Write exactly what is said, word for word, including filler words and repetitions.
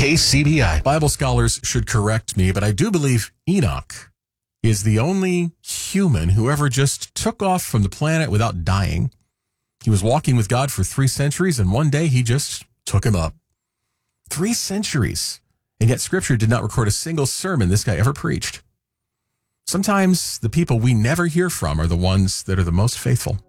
K C B I. Bible scholars should correct me, but I do believe Enoch is the only human who ever just took off from the planet without dying. He was walking with God for three centuries, and one day he just took him up. Three centuries. And yet Scripture did not record a single sermon this guy ever preached. Sometimes the people we never hear from are the ones that are the most faithful.